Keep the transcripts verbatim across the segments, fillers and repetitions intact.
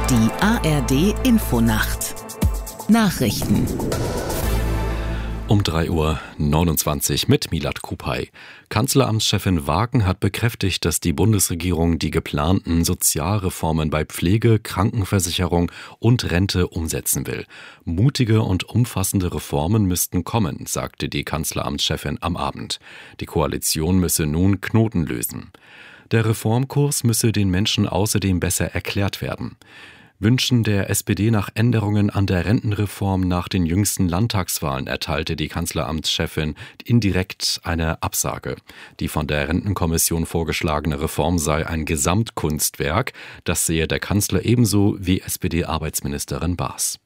Die A R D-Infonacht. Nachrichten. Um drei Uhr neunundzwanzig mit Milad Kupay. Kanzleramtschefin Wagen hat bekräftigt, dass die Bundesregierung die geplanten Sozialreformen bei Pflege, Krankenversicherung und Rente umsetzen will. Mutige und umfassende Reformen müssten kommen, sagte die Kanzleramtschefin am Abend. Die Koalition müsse nun Knoten lösen. Der Reformkurs müsse den Menschen außerdem besser erklärt werden. Wünschen der S P D nach Änderungen an der Rentenreform nach den jüngsten Landtagswahlen erteilte die Kanzleramtschefin indirekt eine Absage. Die von der Rentenkommission vorgeschlagene Reform sei ein Gesamtkunstwerk, das sehe der Kanzler ebenso wie S P D-Arbeitsministerin Baas.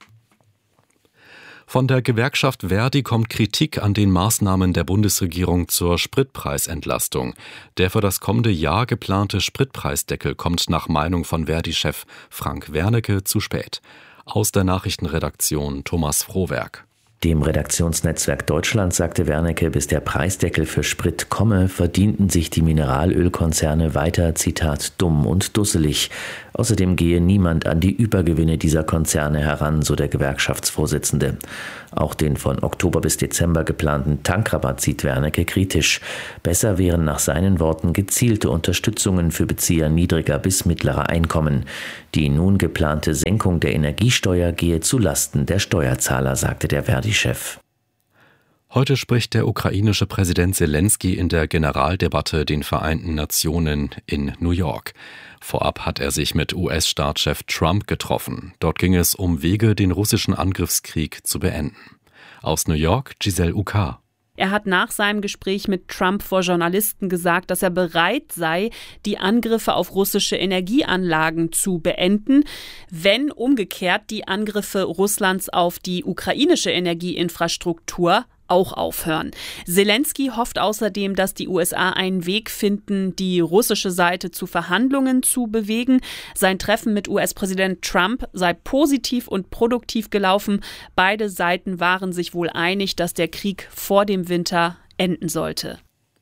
Von der Gewerkschaft Verdi kommt Kritik an den Maßnahmen der Bundesregierung zur Spritpreisentlastung. Der für das kommende Jahr geplante Spritpreisdeckel kommt nach Meinung von Verdi-Chef Frank Wernicke zu spät. Aus der Nachrichtenredaktion Thomas Frohwerk. Dem Redaktionsnetzwerk Deutschland sagte Wernicke, bis der Preisdeckel für Sprit komme, verdienten sich die Mineralölkonzerne weiter, Zitat, dumm und dusselig. Außerdem gehe niemand an die Übergewinne dieser Konzerne heran, so der Gewerkschaftsvorsitzende. Auch den von Oktober bis Dezember geplanten Tankrabatt sieht Wernicke kritisch. Besser wären nach seinen Worten gezielte Unterstützungen für Bezieher niedriger bis mittlerer Einkommen. Die nun geplante Senkung der Energiesteuer gehe zu Lasten der Steuerzahler, sagte der Verdi-Chef. Heute spricht der ukrainische Präsident Selenskyj in der Generaldebatte den Vereinten Nationen in New York. Vorab hat er sich mit U S-Staatschef Trump getroffen. Dort ging es um Wege, den russischen Angriffskrieg zu beenden. Aus New York, Giselle Uka. Er hat nach seinem Gespräch mit Trump vor Journalisten gesagt, dass er bereit sei, die Angriffe auf russische Energieanlagen zu beenden, wenn umgekehrt die Angriffe Russlands auf die ukrainische Energieinfrastruktur auch aufhören. Selenskyj hofft außerdem, dass die U S A einen Weg finden, die russische Seite zu Verhandlungen zu bewegen. Sein Treffen mit U S-Präsident Trump sei positiv und produktiv gelaufen. Beide Seiten waren sich wohl einig, dass der Krieg vor dem Winter enden sollte.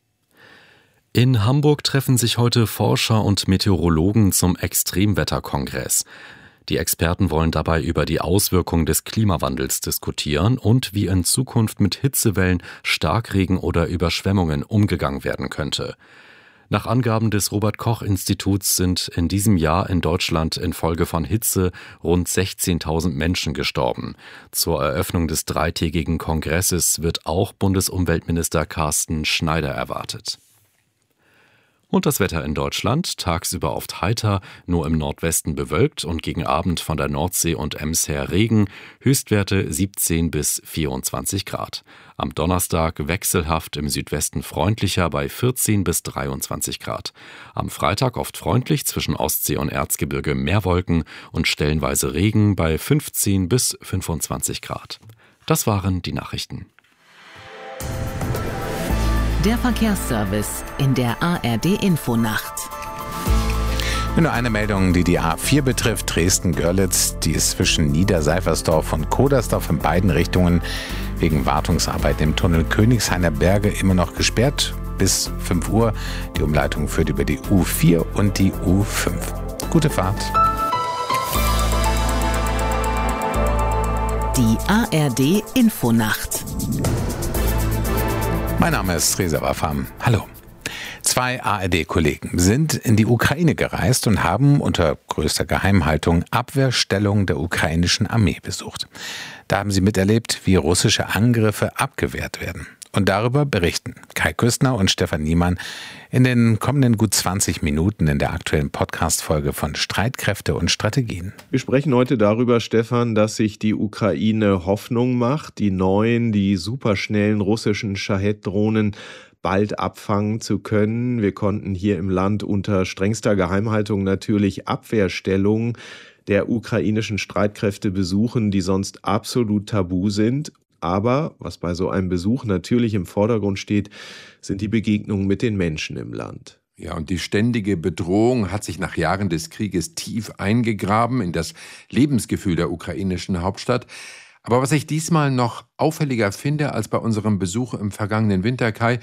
In Hamburg treffen sich heute Forscher und Meteorologen zum Extremwetterkongress. Die Experten wollen dabei über die Auswirkungen des Klimawandels diskutieren und wie in Zukunft mit Hitzewellen, Starkregen oder Überschwemmungen umgegangen werden könnte. Nach Angaben des Robert-Koch-Instituts sind in diesem Jahr in Deutschland infolge von Hitze rund sechzehntausend Menschen gestorben. Zur Eröffnung des dreitägigen Kongresses wird auch Bundesumweltminister Carsten Schneider erwartet. Und das Wetter in Deutschland, tagsüber oft heiter, nur im Nordwesten bewölkt und gegen Abend von der Nordsee und Ems her Regen, Höchstwerte siebzehn bis vierundzwanzig Grad. Am Donnerstag wechselhaft im Südwesten freundlicher bei vierzehn bis dreiundzwanzig Grad. Am Freitag oft freundlich, zwischen Ostsee und Erzgebirge mehr Wolken und stellenweise Regen bei fünfzehn bis fünfundzwanzig Grad. Das waren die Nachrichten. Der Verkehrsservice in der A R D-Infonacht. Nur eine Meldung, die die A vier betrifft, Dresden-Görlitz. Die ist zwischen Niederseifersdorf und Kodersdorf in beiden Richtungen wegen Wartungsarbeiten im Tunnel Königshainer Berge immer noch gesperrt. Bis fünf Uhr. Die Umleitung führt über die U vier und die U fünf. Gute Fahrt. Die A R D-Infonacht. Mein Name ist Reza Wafam. Hallo. Zwei A R D-Kollegen sind in die Ukraine gereist und haben unter größter Geheimhaltung Abwehrstellungen der ukrainischen Armee besucht. Da haben sie miterlebt, wie russische Angriffe abgewehrt werden. Und darüber berichten Kai Küstner und Stefan Niemann in den kommenden gut zwanzig Minuten in der aktuellen Podcast-Folge von Streitkräfte und Strategien. Wir sprechen heute darüber, Stefan, dass sich die Ukraine Hoffnung macht, die neuen, die superschnellen russischen Shahed-Drohnen bald abfangen zu können. Wir konnten hier im Land unter strengster Geheimhaltung natürlich Abwehrstellungen der ukrainischen Streitkräfte besuchen, die sonst absolut tabu sind. Aber was bei so einem Besuch natürlich im Vordergrund steht, sind die Begegnungen mit den Menschen im Land. Ja, und die ständige Bedrohung hat sich nach Jahren des Krieges tief eingegraben in das Lebensgefühl der ukrainischen Hauptstadt. Aber was ich diesmal noch auffälliger finde als bei unserem Besuch im vergangenen Winter, Kai,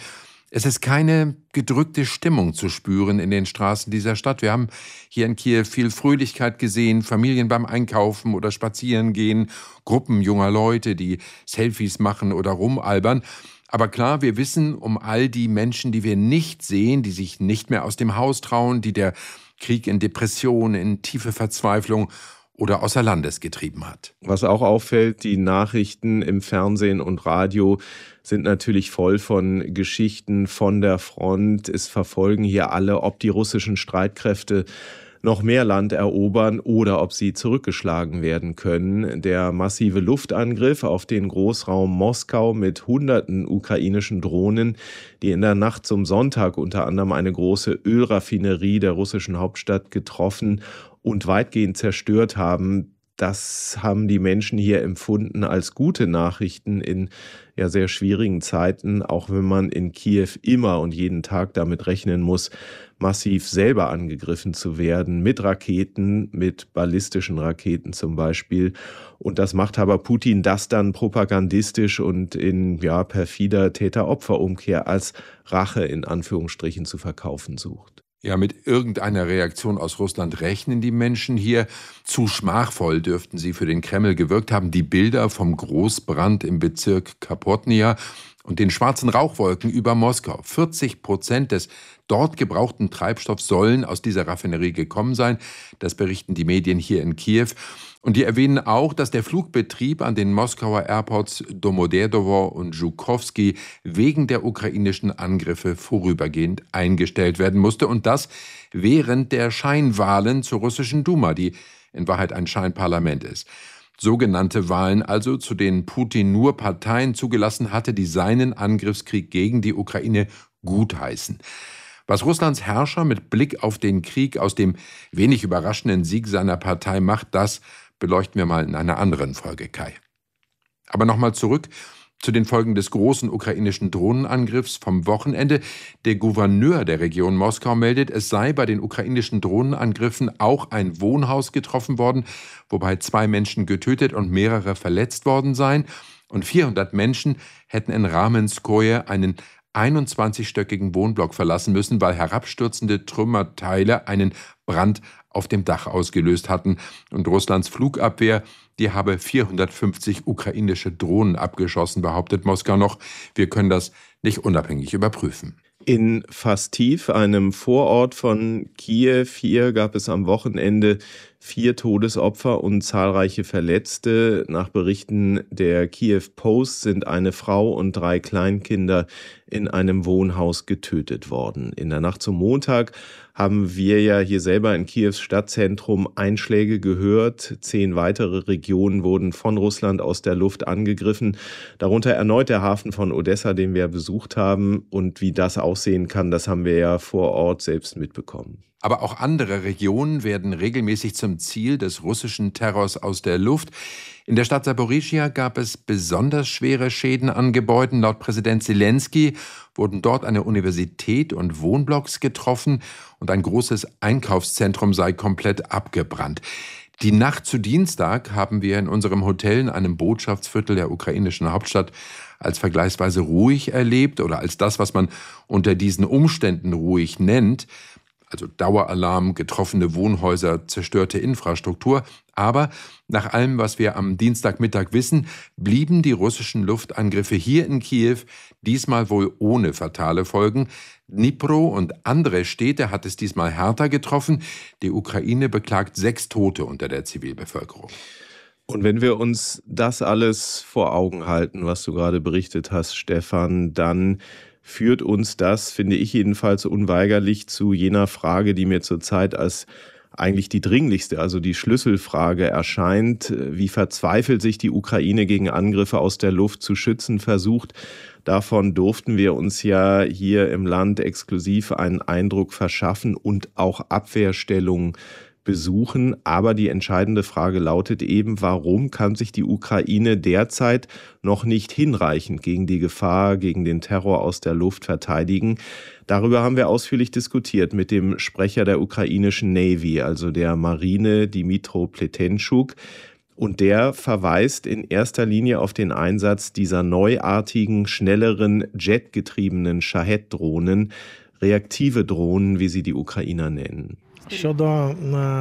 Es ist keine gedrückte Stimmung zu spüren in den Straßen dieser Stadt. Wir haben hier in Kiew viel Fröhlichkeit gesehen, Familien beim Einkaufen oder Spazieren gehen, Gruppen junger Leute, die Selfies machen oder rumalbern. Aber klar, wir wissen um all die Menschen, die wir nicht sehen, die sich nicht mehr aus dem Haus trauen, die der Krieg in Depression, in tiefe Verzweiflung oder außer Landes getrieben hat. Was auch auffällt, die Nachrichten im Fernsehen und Radio sind natürlich voll von Geschichten von der Front. Es verfolgen hier alle, ob die russischen Streitkräfte noch mehr Land erobern oder ob sie zurückgeschlagen werden können. Der massive Luftangriff auf den Großraum Moskau mit hunderten ukrainischen Drohnen, die in der Nacht zum Sonntag unter anderem eine große Ölraffinerie der russischen Hauptstadt getroffen und weitgehend zerstört haben, das haben die Menschen hier empfunden als gute Nachrichten in ja sehr schwierigen Zeiten, auch wenn man in Kiew immer und jeden Tag damit rechnen muss, massiv selber angegriffen zu werden, mit Raketen, mit ballistischen Raketen zum Beispiel. Und das Machthaber Putin das dann propagandistisch und in ja perfider Täter-Opfer-Umkehr als Rache in Anführungsstrichen zu verkaufen sucht. Ja, mit irgendeiner Reaktion aus Russland rechnen die Menschen hier. Zu schmachvoll dürften sie für den Kreml gewirkt haben. Die Bilder vom Großbrand im Bezirk Kapotnia und den schwarzen Rauchwolken über Moskau. vierzig Prozent des dort gebrauchten Treibstoffs sollen aus dieser Raffinerie gekommen sein. Das berichten die Medien hier in Kiew. Und die erwähnen auch, dass der Flugbetrieb an den Moskauer Airports Domodedowo und Zhukovsky wegen der ukrainischen Angriffe vorübergehend eingestellt werden musste. Und das während der Scheinwahlen zur russischen Duma, die in Wahrheit ein Scheinparlament ist. Sogenannte Wahlen also, zu denen Putin nur Parteien zugelassen hatte, die seinen Angriffskrieg gegen die Ukraine gutheißen. Was Russlands Herrscher mit Blick auf den Krieg aus dem wenig überraschenden Sieg seiner Partei macht, das beleuchten wir mal in einer anderen Folge, Kai. Aber nochmal zurück zu den Folgen des großen ukrainischen Drohnenangriffs vom Wochenende. Der Gouverneur der Region Moskau meldet, es sei bei den ukrainischen Drohnenangriffen auch ein Wohnhaus getroffen worden, wobei zwei Menschen getötet und mehrere verletzt worden seien. Und vierhundert Menschen hätten in Ramenskoje einen einundzwanzigstöckigen Wohnblock verlassen müssen, weil herabstürzende Trümmerteile einen Brand auf dem Dach ausgelöst hatten. Und Russlands Flugabwehr, die habe vierhundertfünfzig ukrainische Drohnen abgeschossen, behauptet Moskau noch. Wir können das nicht unabhängig überprüfen. In Fastiv, einem Vorort von Kiew, hier gab es am Wochenende vier Todesopfer und zahlreiche Verletzte. Nach Berichten der Kiew Post sind eine Frau und drei Kleinkinder in einem Wohnhaus getötet worden. In der Nacht zum Montag haben wir ja hier selber in Kiews Stadtzentrum Einschläge gehört. Zehn weitere Regionen wurden von Russland aus der Luft angegriffen. Darunter erneut der Hafen von Odessa, den wir besucht haben. Und wie das aussehen kann, das haben wir ja vor Ort selbst mitbekommen. Aber auch andere Regionen werden regelmäßig zum Ziel des russischen Terrors aus der Luft. In der Stadt Saporischschja gab es besonders schwere Schäden an Gebäuden. Laut Präsident Selenskyj wurden dort eine Universität und Wohnblocks getroffen und ein großes Einkaufszentrum sei komplett abgebrannt. Die Nacht zu Dienstag haben wir in unserem Hotel in einem Botschaftsviertel der ukrainischen Hauptstadt als vergleichsweise ruhig erlebt oder als das, was man unter diesen Umständen ruhig nennt. Also Daueralarm, getroffene Wohnhäuser, zerstörte Infrastruktur. Aber nach allem, was wir am Dienstagmittag wissen, blieben die russischen Luftangriffe hier in Kiew diesmal wohl ohne fatale Folgen. Dnipro und andere Städte hat es diesmal härter getroffen. Die Ukraine beklagt sechs Tote unter der Zivilbevölkerung. Und wenn wir uns das alles vor Augen halten, was du gerade berichtet hast, Stefan, dann führt uns das, finde ich jedenfalls, unweigerlich zu jener Frage, die mir zurzeit als eigentlich die dringlichste, also die Schlüsselfrage erscheint. Wie verzweifelt sich die Ukraine gegen Angriffe aus der Luft zu schützen versucht? Davon durften wir uns ja hier im Land exklusiv einen Eindruck verschaffen und auch Abwehrstellungen besuchen. Aber die entscheidende Frage lautet eben, warum kann sich die Ukraine derzeit noch nicht hinreichend gegen die Gefahr, gegen den Terror aus der Luft verteidigen? Darüber haben wir ausführlich diskutiert mit dem Sprecher der ukrainischen Navy, also der Marine, Dmytro Pletenschuk. Und der verweist in erster Linie auf den Einsatz dieser neuartigen, schnelleren, jetgetriebenen Shahed-Drohnen, reaktive Drohnen, wie sie die Ukrainer nennen. Щодо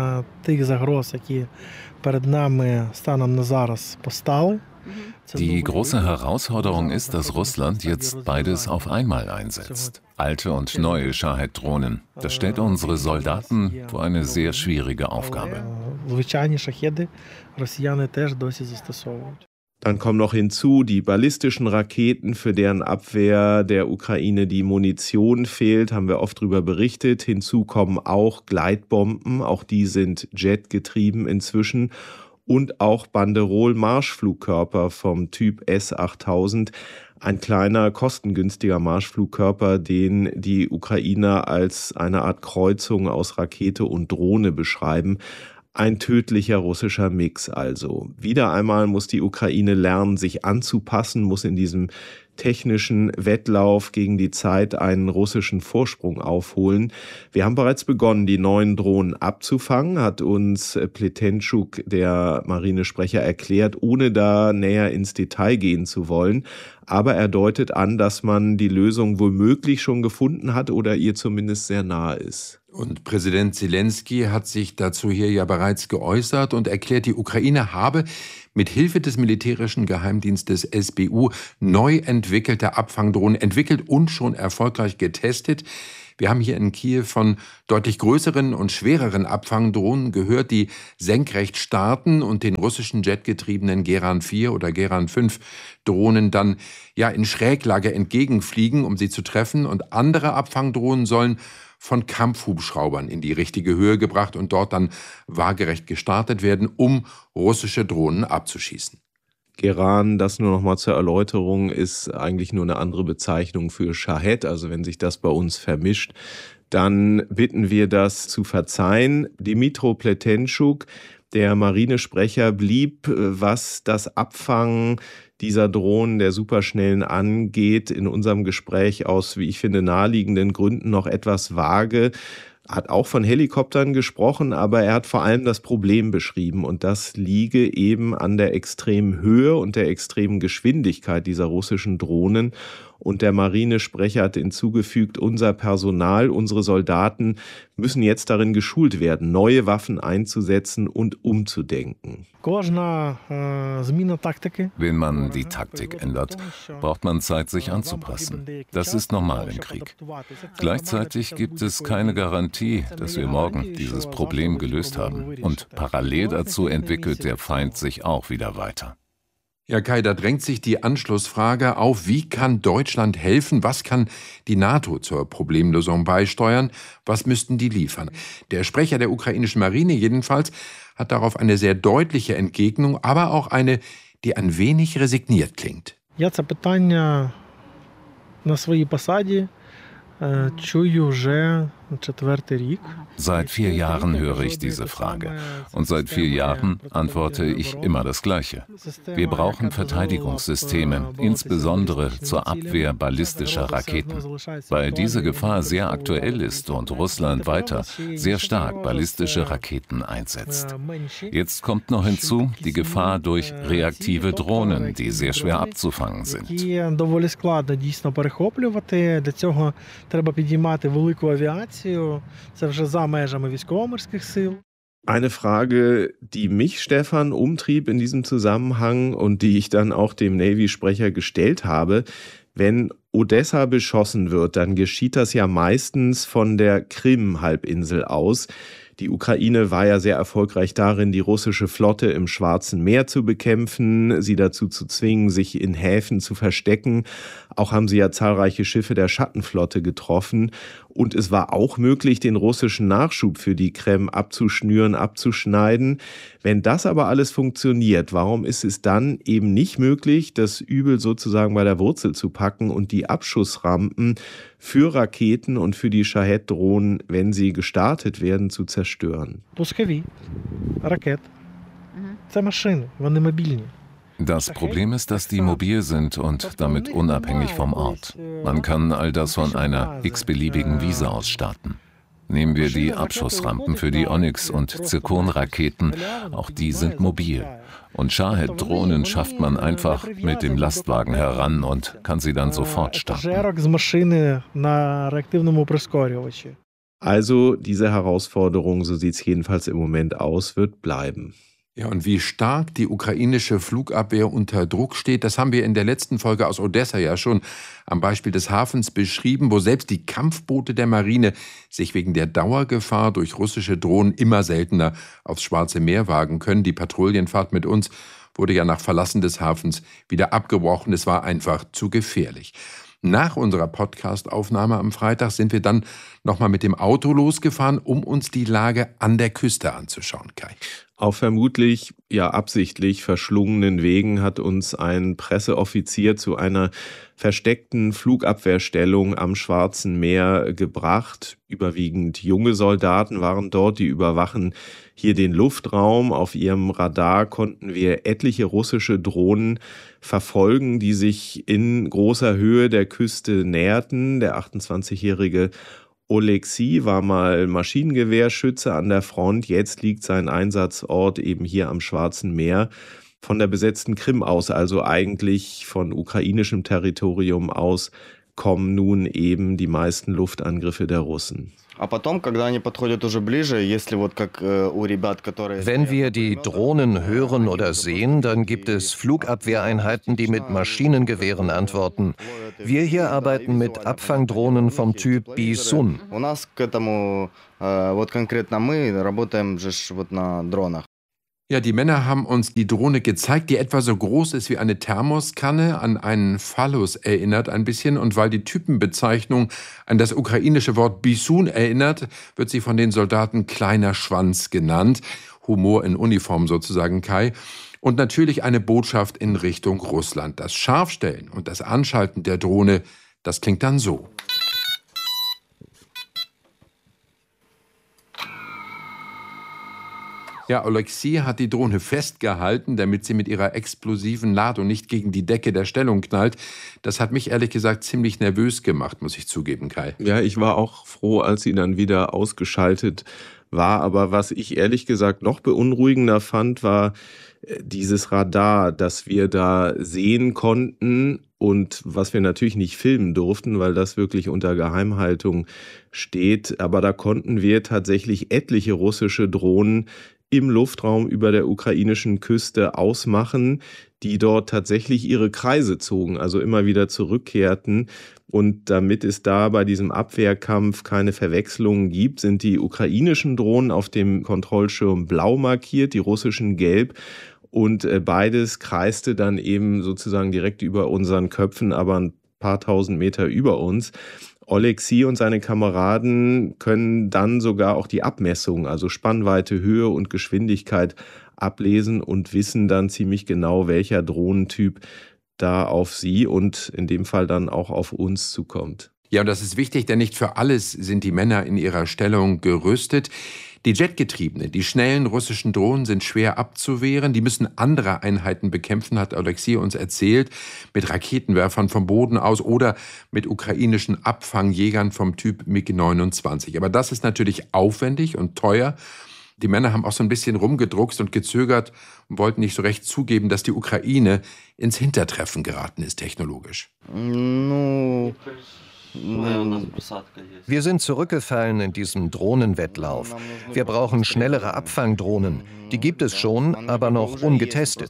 тих загроз, які перед нами станом на зараз постали. Die große Herausforderung ist, dass Russland jetzt beides auf einmal einsetzt. Alte und neue Shahed-Drohnen. Das stellt unsere Soldaten vor eine sehr schwierige Aufgabe. Звичайні шахеди росіяни теж досі застосовують. Dann kommen noch hinzu die ballistischen Raketen, für deren Abwehr der Ukraine die Munition fehlt, haben wir oft darüber berichtet. Hinzu kommen auch Gleitbomben, auch die sind jetgetrieben inzwischen. Und auch Banderol-Marschflugkörper vom Typ S achttausend, ein kleiner, kostengünstiger Marschflugkörper, den die Ukrainer als eine Art Kreuzung aus Rakete und Drohne beschreiben. Ein tödlicher russischer Mix also. Wieder einmal muss die Ukraine lernen, sich anzupassen, muss in diesem technischen Wettlauf gegen die Zeit einen russischen Vorsprung aufholen. Wir haben bereits begonnen, die neuen Drohnen abzufangen, hat uns Pletenschuk, der Marinesprecher, erklärt, ohne da näher ins Detail gehen zu wollen. Aber er deutet an, dass man die Lösung womöglich schon gefunden hat oder ihr zumindest sehr nahe ist. Und Präsident Zelensky hat sich dazu hier ja bereits geäußert und erklärt, die Ukraine habe mit Hilfe des militärischen Geheimdienstes S B U neu entwickelte Abfangdrohnen entwickelt und schon erfolgreich getestet. Wir haben hier in Kiew von deutlich größeren und schwereren Abfangdrohnen gehört, die senkrecht starten und den russischen jetgetriebenen Geran vier oder Geran fünf Drohnen dann ja in Schräglage entgegenfliegen, um sie zu treffen. Und andere Abfangdrohnen sollen von Kampfhubschraubern in die richtige Höhe gebracht und dort dann waagerecht gestartet werden, um russische Drohnen abzuschießen. Geran, das nur noch mal zur Erläuterung, ist eigentlich nur eine andere Bezeichnung für Shahed. Also wenn sich das bei uns vermischt, dann bitten wir das zu verzeihen. Dmytro Pletenschuk, der Marinesprecher, blieb, was das Abfangen dieser Drohnen, der Superschnellen angeht, in unserem Gespräch aus, wie ich finde, naheliegenden Gründen noch etwas vage. Hat auch von Helikoptern gesprochen, aber er hat vor allem das Problem beschrieben und das liege eben an der extremen Höhe und der extremen Geschwindigkeit dieser russischen Drohnen. Und der Marinesprecher hat hinzugefügt, unser Personal, unsere Soldaten müssen jetzt darin geschult werden, neue Waffen einzusetzen und umzudenken. Wenn man die Taktik ändert, braucht man Zeit, sich anzupassen. Das ist normal im Krieg. Gleichzeitig gibt es keine Garantie, dass wir morgen dieses Problem gelöst haben. Und parallel dazu entwickelt der Feind sich auch wieder weiter. Ja, Kai, da drängt sich die Anschlussfrage auf, wie kann Deutschland helfen? Was kann die NATO zur Problemlösung beisteuern? Was müssten die liefern? Der Sprecher der ukrainischen Marine jedenfalls hat darauf eine sehr deutliche Entgegnung, aber auch eine, die ein wenig resigniert klingt. Я це питання на своїй посаді чую вже четвертий рік. Seit vier Jahren höre ich diese Frage. Und seit vier Jahren antworte ich immer das Gleiche. Wir brauchen Verteidigungssysteme, insbesondere zur Abwehr ballistischer Raketen. Weil diese Gefahr sehr aktuell ist und Russland weiter sehr stark ballistische Raketen einsetzt. Jetzt kommt noch hinzu die Gefahr durch reaktive Drohnen, die sehr schwer abzufangen sind. Доволі складно дійсно перехоплювати. Для цього треба підіймати велику авіацію. Це вже за межами військово-морських сил. Eine Frage, die mich, Stefan, umtrieb in diesem Zusammenhang und die ich dann auch dem Navy-Sprecher gestellt habe. Wenn Odessa beschossen wird, dann geschieht das ja meistens von der Krim-Halbinsel aus. Die Ukraine war ja sehr erfolgreich darin, die russische Flotte im Schwarzen Meer zu bekämpfen, sie dazu zu zwingen, sich in Häfen zu verstecken. Auch haben sie ja zahlreiche Schiffe der Schattenflotte getroffen. Und es war auch möglich, den russischen Nachschub für die Krim abzuschnüren, abzuschneiden. Wenn das aber alles funktioniert, warum ist es dann eben nicht möglich, das Übel sozusagen bei der Wurzel zu packen und die Abschussrampen für Raketen und für die Shahed-Drohnen, wenn sie gestartet werden, zu zerstören? Пускові, ракет. Це машини, вони мобільні. Das Problem ist, dass die mobil sind und damit unabhängig vom Ort. Man kann all das von einer x-beliebigen Wiese aus starten. Nehmen wir die Abschussrampen für die Onyx- und Zirkon-Raketen. Auch die sind mobil. Und Shahed-Drohnen schafft man einfach mit dem Lastwagen heran und kann sie dann sofort starten. Also diese Herausforderung, so sieht es jedenfalls im Moment aus, wird bleiben. Ja, und wie stark die ukrainische Flugabwehr unter Druck steht, das haben wir in der letzten Folge aus Odessa ja schon am Beispiel des Hafens beschrieben, wo selbst die Kampfboote der Marine sich wegen der Dauergefahr durch russische Drohnen immer seltener aufs Schwarze Meer wagen können. Die Patrouillenfahrt mit uns wurde ja nach Verlassen des Hafens wieder abgebrochen. Es war einfach zu gefährlich. Nach unserer Podcast-Aufnahme am Freitag sind wir dann nochmal mit dem Auto losgefahren, um uns die Lage an der Küste anzuschauen, Kai. Auf vermutlich, ja absichtlich verschlungenen Wegen hat uns ein Presseoffizier zu einer versteckten Flugabwehrstellung am Schwarzen Meer gebracht. Überwiegend junge Soldaten waren dort, die überwachen hier den Luftraum. Auf ihrem Radar konnten wir etliche russische Drohnen verfolgen, die sich in großer Höhe der Küste näherten. Der achtundzwanzigjährige Oleksiy war mal Maschinengewehrschütze an der Front, jetzt liegt sein Einsatzort eben hier am Schwarzen Meer. Von der besetzten Krim aus, also eigentlich von ukrainischem Territorium aus, kommen nun eben die meisten Luftangriffe der Russen. Wenn wir die Drohnen hören oder sehen, dann gibt es Flugabwehreinheiten, die mit Maschinengewehren antworten. Wir hier arbeiten mit Abfangdrohnen vom Typ Bisun. Ja, die Männer haben uns die Drohne gezeigt, die etwa so groß ist wie eine Thermoskanne, an einen Phallus erinnert ein bisschen. Und weil die Typenbezeichnung an das ukrainische Wort Bisun erinnert, wird sie von den Soldaten kleiner Schwanz genannt. Humor in Uniform sozusagen, Kai. Und natürlich eine Botschaft in Richtung Russland. Das Scharfstellen und das Anschalten der Drohne, das klingt dann so. Ja, Oleksiy hat die Drohne festgehalten, damit sie mit ihrer explosiven Ladung nicht gegen die Decke der Stellung knallt. Das hat mich ehrlich gesagt ziemlich nervös gemacht, muss ich zugeben, Kai. Ja, ich war auch froh, als sie dann wieder ausgeschaltet war. Aber was ich ehrlich gesagt noch beunruhigender fand, war dieses Radar, das wir da sehen konnten und was wir natürlich nicht filmen durften, weil das wirklich unter Geheimhaltung steht. Aber da konnten wir tatsächlich etliche russische Drohnen im Luftraum über der ukrainischen Küste ausmachen, die dort tatsächlich ihre Kreise zogen, also immer wieder zurückkehrten. Und damit es da bei diesem Abwehrkampf keine Verwechslungen gibt, sind die ukrainischen Drohnen auf dem Kontrollschirm blau markiert, die russischen gelb. Und beides kreiste dann eben sozusagen direkt über unseren Köpfen, aber ein paar tausend Meter über uns. Oleksiy und seine Kameraden können dann sogar auch die Abmessung, also Spannweite, Höhe und Geschwindigkeit ablesen und wissen dann ziemlich genau, welcher Drohnentyp da auf sie und in dem Fall dann auch auf uns zukommt. Ja, und das ist wichtig, denn nicht für alles sind die Männer in ihrer Stellung gerüstet. Die Jetgetriebenen, die schnellen russischen Drohnen sind schwer abzuwehren. Die müssen andere Einheiten bekämpfen, hat Oleksiy uns erzählt, mit Raketenwerfern vom Boden aus oder mit ukrainischen Abfangjägern vom Typ MiG neunundzwanzig. Aber das ist natürlich aufwendig und teuer. Die Männer haben auch so ein bisschen rumgedruckst und gezögert und wollten nicht so recht zugeben, dass die Ukraine ins Hintertreffen geraten ist technologisch. No. Wir sind zurückgefallen in diesem Drohnenwettlauf. Wir brauchen schnellere Abfangdrohnen. Die gibt es schon, aber noch ungetestet.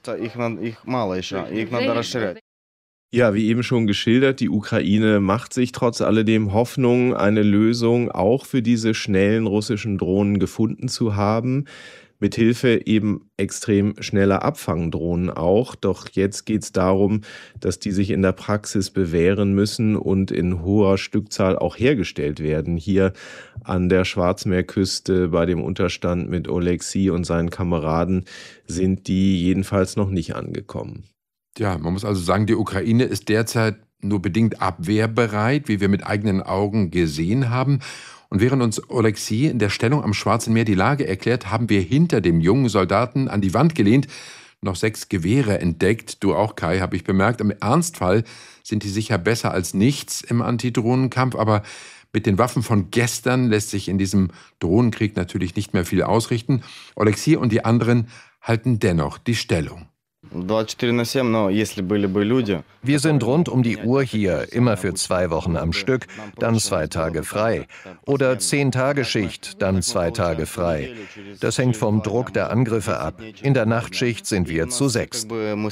Ja, wie eben schon geschildert, die Ukraine macht sich trotz alledem Hoffnung, eine Lösung auch für diese schnellen russischen Drohnen gefunden zu haben. Mithilfe eben extrem schneller Abfangdrohnen auch. Doch jetzt geht es darum, dass die sich in der Praxis bewähren müssen und in hoher Stückzahl auch hergestellt werden. Hier an der Schwarzmeerküste bei dem Unterstand mit Oleksiy und seinen Kameraden sind die jedenfalls noch nicht angekommen. Ja, man muss also sagen, die Ukraine ist derzeit nur bedingt abwehrbereit, wie wir mit eigenen Augen gesehen haben. Und während uns Oleksiy in der Stellung am Schwarzen Meer die Lage erklärt, haben wir hinter dem jungen Soldaten an die Wand gelehnt noch sechs Gewehre entdeckt. Du auch, Kai, habe ich bemerkt. Im Ernstfall sind die sicher besser als nichts im Antidrohnenkampf. Aber Mit den Waffen von gestern lässt sich in diesem Drohnenkrieg natürlich nicht mehr viel ausrichten. Oleksiy und die anderen halten dennoch die Stellung. Wir sind rund um die Uhr hier, immer für zwei Wochen am Stück, dann zwei Tage frei. Oder zehn Tage Schicht, dann zwei Tage frei. Das hängt vom Druck der Angriffe ab. In der Nachtschicht sind wir zu sechs.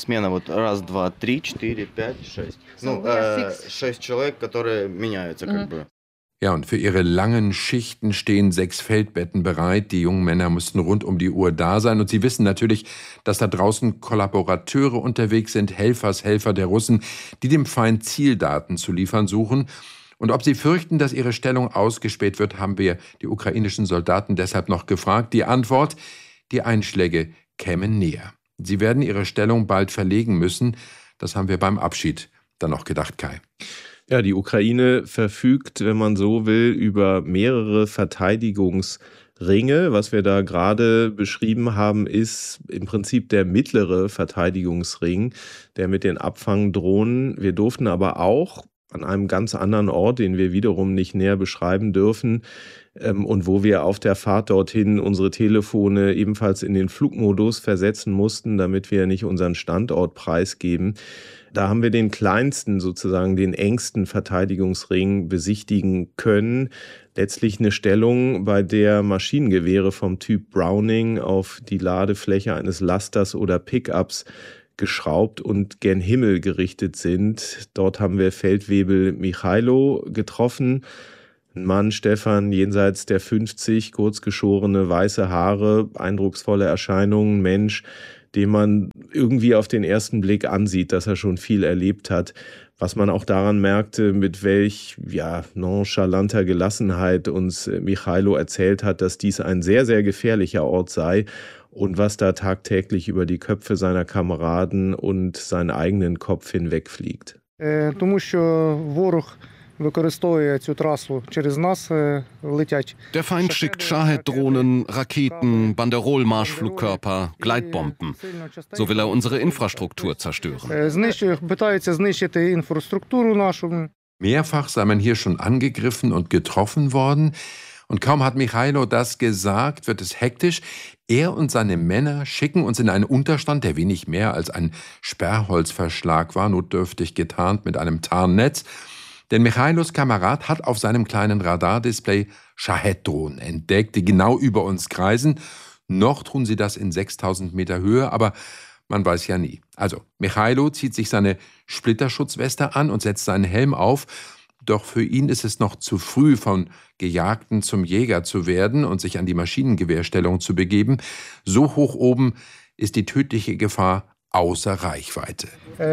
Ja, und für ihre langen Schichten stehen sechs Feldbetten bereit. Die jungen Männer mussten rund um die Uhr da sein. Und sie wissen natürlich, dass da draußen Kollaborateure unterwegs sind, Helfershelfer der Russen, die dem Feind Zieldaten zu liefern suchen. Und ob sie fürchten, dass ihre Stellung ausgespäht wird, haben wir die ukrainischen Soldaten deshalb noch gefragt. Die Antwort: Die Einschläge kämen näher. Sie werden ihre Stellung bald verlegen müssen. Das haben wir beim Abschied dann noch gedacht, Kai. Ja, die Ukraine verfügt, wenn man so will, über mehrere Verteidigungsringe. Was wir da gerade beschrieben haben, ist im Prinzip der mittlere Verteidigungsring, der mit den Abfangdrohnen. Wir durften aber auch an einem ganz anderen Ort, den wir wiederum nicht näher beschreiben dürfen, ähm, und wo wir auf der Fahrt dorthin unsere Telefone ebenfalls in den Flugmodus versetzen mussten, damit wir nicht unseren Standort preisgeben. Da haben wir den kleinsten, sozusagen den engsten Verteidigungsring besichtigen können. Letztlich eine Stellung, bei der Maschinengewehre vom Typ Browning auf die Ladefläche eines Lasters oder Pickups geschraubt und gen Himmel gerichtet sind. Dort haben wir Feldwebel Michailo getroffen. Ein Mann, Stefan, jenseits der fünfzig, kurzgeschorene, weiße Haare, eindrucksvolle Erscheinungen, Mensch, dem man irgendwie auf den ersten Blick ansieht, dass er schon viel erlebt hat. Was man auch daran merkte, mit welch ja, nonchalanter Gelassenheit uns Michailo erzählt hat, dass dies ein sehr, sehr gefährlicher Ort sei und was da tagtäglich über die Köpfe seiner Kameraden und seinen eigenen Kopf hinwegfliegt. Der Feind schickt Shahed-Drohnen, Raketen, Banderol-Marschflugkörper, Gleitbomben. So will er unsere Infrastruktur zerstören. Mehrfach sei man hier schon angegriffen und getroffen worden. Und kaum hat Michailo das gesagt, wird es hektisch. Er und seine Männer schicken uns in einen Unterstand, der wenig mehr als ein Sperrholzverschlag war, notdürftig getarnt mit einem Tarnnetz. Denn Michailos Kamerad hat auf seinem kleinen Radardisplay Shahed-Drohnen entdeckt, die genau über uns kreisen. Noch tun sie das in sechstausend Meter Höhe, aber man weiß ja nie. Also, Michailo zieht sich seine Splitterschutzweste an und setzt seinen Helm auf. Doch für ihn ist es noch zu früh, von Gejagten zum Jäger zu werden und sich an die Maschinengewehrstellung zu begeben. So hoch oben ist die tödliche Gefahr außer Reichweite.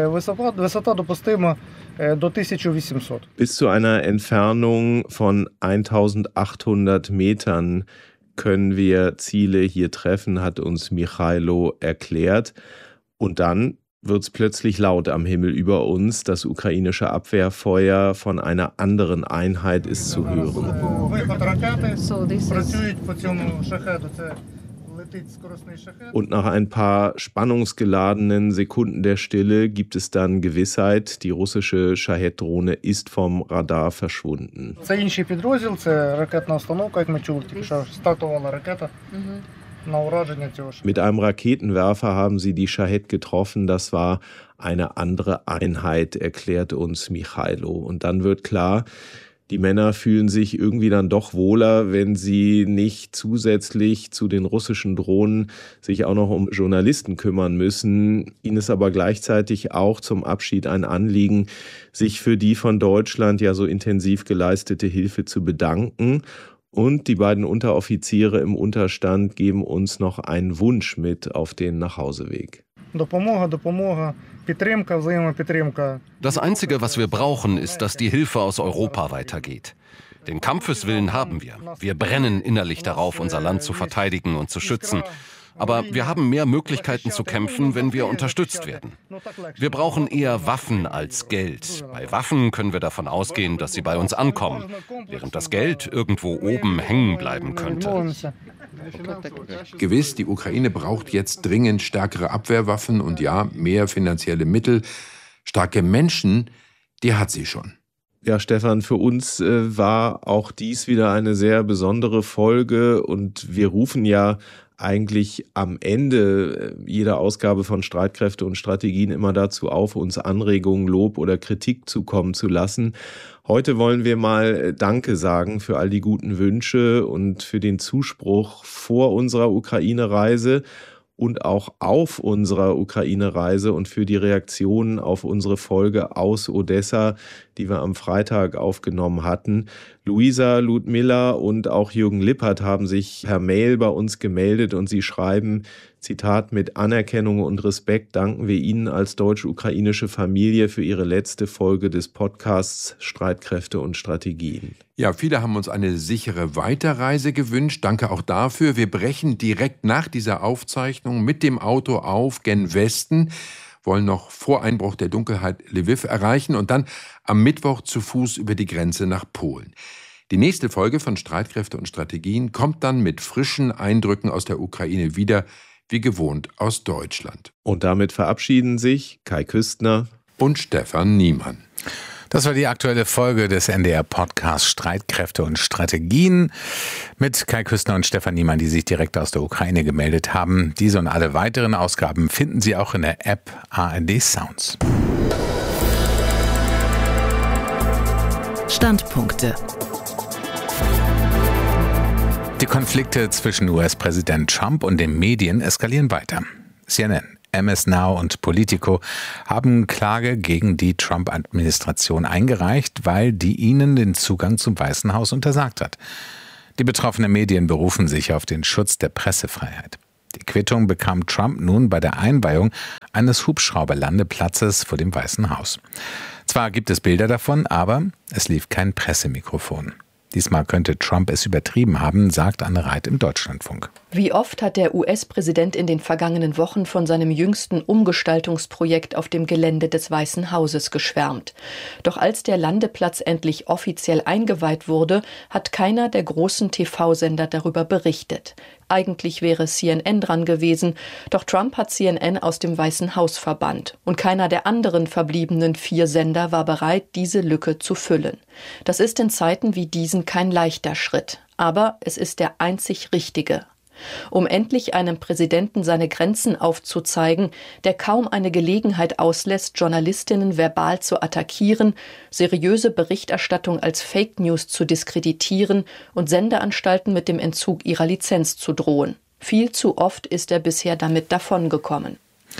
Bis zu einer Entfernung von eintausendachthundert Metern können wir Ziele hier treffen, hat uns Michailo erklärt. Und dann wird es plötzlich laut am Himmel über uns. Das ukrainische Abwehrfeuer von einer anderen Einheit ist zu hören. Und nach ein paar spannungsgeladenen Sekunden der Stille gibt es dann Gewissheit, die russische Shahed-Drohne ist vom Radar verschwunden. Mit einem Raketenwerfer haben sie die Shahed getroffen. Das war eine andere Einheit, erklärt uns Michailo. Und dann wird klar, die Männer fühlen sich irgendwie dann doch wohler, wenn sie nicht zusätzlich zu den russischen Drohnen sich auch noch um Journalisten kümmern müssen. Ihnen ist aber gleichzeitig auch zum Abschied ein Anliegen, sich für die von Deutschland ja so intensiv geleistete Hilfe zu bedanken. Und die beiden Unteroffiziere im Unterstand geben uns noch einen Wunsch mit auf den Nachhauseweg. Das Einzige, was wir brauchen, ist, dass die Hilfe aus Europa weitergeht. Den Kampfeswillen haben wir. Wir brennen innerlich darauf, unser Land zu verteidigen und zu schützen. Aber wir haben mehr Möglichkeiten zu kämpfen, wenn wir unterstützt werden. Wir brauchen eher Waffen als Geld. Bei Waffen können wir davon ausgehen, dass sie bei uns ankommen, während das Geld irgendwo oben hängen bleiben könnte. Gewiss, die Ukraine braucht jetzt dringend stärkere Abwehrwaffen und ja, mehr finanzielle Mittel. Starke Menschen, die hat sie schon. Ja, Stefan, für uns äh, war auch dies wieder eine sehr besondere Folge und wir rufen ja eigentlich am Ende jeder Ausgabe von Streitkräfte und Strategien immer dazu auf, uns Anregungen, Lob oder Kritik zukommen zu lassen. Heute wollen wir mal Danke sagen für all die guten Wünsche und für den Zuspruch vor unserer Ukraine-Reise und auch auf unserer Ukraine-Reise und für die Reaktionen auf unsere Folge aus Odessa, die wir am Freitag aufgenommen hatten. Luisa, Ludmilla und auch Jürgen Lippert haben sich per Mail bei uns gemeldet und sie schreiben, Zitat, mit Anerkennung und Respekt danken wir Ihnen als deutsch-ukrainische Familie für Ihre letzte Folge des Podcasts Streitkräfte und Strategien. Ja, viele haben uns eine sichere Weiterreise gewünscht. Danke auch dafür. Wir brechen direkt nach dieser Aufzeichnung mit dem Auto auf gen Westen, wollen noch vor Einbruch der Dunkelheit Lwiw erreichen und dann am Mittwoch zu Fuß über die Grenze nach Polen. Die nächste Folge von Streitkräfte und Strategien kommt dann mit frischen Eindrücken aus der Ukraine wieder, wie gewohnt aus Deutschland. Und damit verabschieden sich Kai Küstner und Stefan Niemann. Das war die aktuelle Folge des N D R-Podcasts Streitkräfte und Strategien mit Kai Küstner und Stefan Niemann, die sich direkt aus der Ukraine gemeldet haben. Diese und alle weiteren Ausgaben finden Sie auch in der App A R D Sounds. Standpunkte. Die Konflikte zwischen U S-Präsident Trump und den Medien eskalieren weiter. C N N, M S Now und Politico haben Klage gegen die Trump-Administration eingereicht, weil die ihnen den Zugang zum Weißen Haus untersagt hat. Die betroffenen Medien berufen sich auf den Schutz der Pressefreiheit. Die Quittung bekam Trump nun bei der Einweihung eines Hubschrauberlandeplatzes vor dem Weißen Haus. Zwar gibt es Bilder davon, aber es lief kein Pressemikrofon. Diesmal könnte Trump es übertrieben haben, sagt Anne Reit im Deutschlandfunk. Wie oft hat der U S-Präsident in den vergangenen Wochen von seinem jüngsten Umgestaltungsprojekt auf dem Gelände des Weißen Hauses geschwärmt. Doch als der Landeplatz endlich offiziell eingeweiht wurde, hat keiner der großen T V-Sender darüber berichtet. Eigentlich wäre C N N dran gewesen, doch Trump hat C N N aus dem Weißen Haus verbannt. Und keiner der anderen verbliebenen vier Sender war bereit, diese Lücke zu füllen. Das ist in Zeiten wie diesen kein leichter Schritt. Aber es ist der einzig richtige. Um endlich einem Präsidenten seine Grenzen aufzuzeigen, der kaum eine Gelegenheit auslässt, Journalistinnen verbal zu attackieren, seriöse Berichterstattung als Fake News zu diskreditieren und Sendeanstalten mit dem Entzug ihrer Lizenz zu drohen. Viel zu oft ist er bisher damit davongekommen.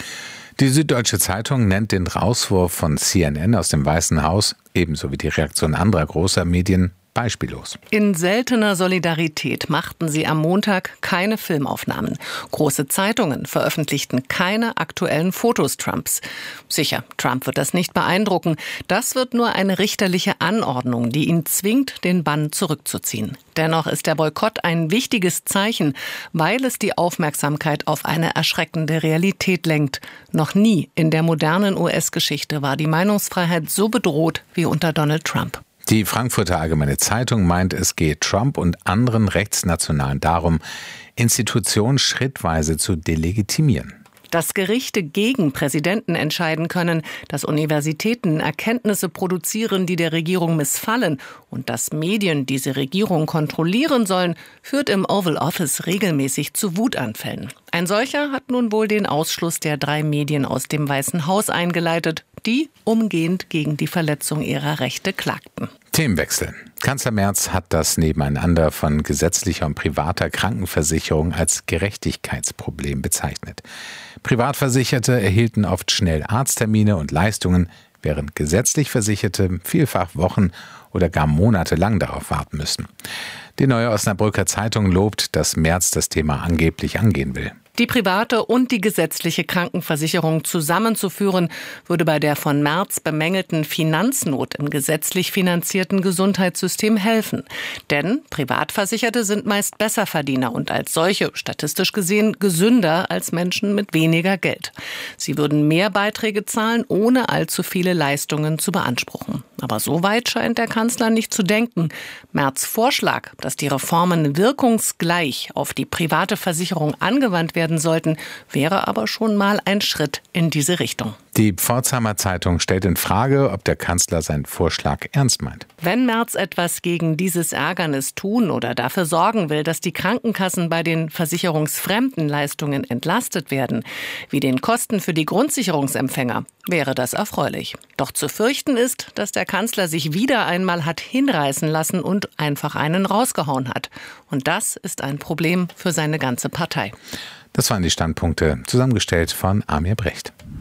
Die Süddeutsche Zeitung nennt den Rauswurf von C N N aus dem Weißen Haus, ebenso wie die Reaktion anderer großer Medien, beispiellos. In seltener Solidarität machten sie am Montag keine Filmaufnahmen. Große Zeitungen veröffentlichten keine aktuellen Fotos Trumps. Sicher, Trump wird das nicht beeindrucken. Das wird nur eine richterliche Anordnung, die ihn zwingt, den Bann zurückzuziehen. Dennoch ist der Boykott ein wichtiges Zeichen, weil es die Aufmerksamkeit auf eine erschreckende Realität lenkt. Noch nie in der modernen U S-Geschichte war die Meinungsfreiheit so bedroht wie unter Donald Trump. Die Frankfurter Allgemeine Zeitung meint, es geht Trump und anderen Rechtsnationalen darum, Institutionen schrittweise zu delegitimieren. Dass Gerichte gegen Präsidenten entscheiden können, dass Universitäten Erkenntnisse produzieren, die der Regierung missfallen und dass Medien diese Regierung kontrollieren sollen, führt im Oval Office regelmäßig zu Wutanfällen. Ein solcher hat nun wohl den Ausschluss der drei Medien aus dem Weißen Haus eingeleitet, die umgehend gegen die Verletzung ihrer Rechte klagten. Themenwechsel. Kanzler Merz hat das Nebeneinander von gesetzlicher und privater Krankenversicherung als Gerechtigkeitsproblem bezeichnet. Privatversicherte erhielten oft schnell Arzttermine und Leistungen, während gesetzlich Versicherte vielfach Wochen oder gar Monate lang darauf warten müssen. Die Neue Osnabrücker Zeitung lobt, dass Merz das Thema angeblich angehen will. Die private und die gesetzliche Krankenversicherung zusammenzuführen, würde bei der von Merz bemängelten Finanznot im gesetzlich finanzierten Gesundheitssystem helfen. Denn Privatversicherte sind meist Besserverdiener und als solche, statistisch gesehen, gesünder als Menschen mit weniger Geld. Sie würden mehr Beiträge zahlen, ohne allzu viele Leistungen zu beanspruchen. Aber so weit scheint der Kanzler nicht zu denken. Merz' Vorschlag, dass die Reformen wirkungsgleich auf die private Versicherung angewandt werden sollten, wäre aber schon mal ein Schritt in diese Richtung. Die Pforzheimer Zeitung stellt in Frage, ob der Kanzler seinen Vorschlag ernst meint. Wenn Merz etwas gegen dieses Ärgernis tun oder dafür sorgen will, dass die Krankenkassen bei den versicherungsfremden Leistungen entlastet werden, wie den Kosten für die Grundsicherungsempfänger, wäre das erfreulich. Doch zu fürchten ist, dass der Kanzler sich wieder einmal hat hinreißen lassen und einfach einen rausgehauen hat. Und das ist ein Problem für seine ganze Partei. Das waren die Standpunkte, zusammengestellt von Amir Brecht.